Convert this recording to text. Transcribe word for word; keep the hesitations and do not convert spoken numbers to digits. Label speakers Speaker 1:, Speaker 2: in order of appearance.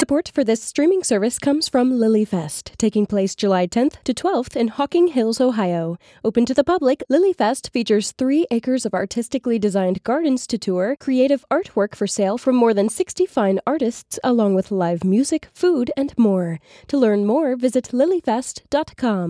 Speaker 1: Support for this streaming service comes from LilyFest, taking place July tenth to twelfth in Hocking Hills, Ohio. Open to the public, LilyFest features three acres of artistically designed gardens to tour, creative artwork for sale from more than sixty fine artists, along with live music, food, and more. To learn more, visit lilyfest dot com.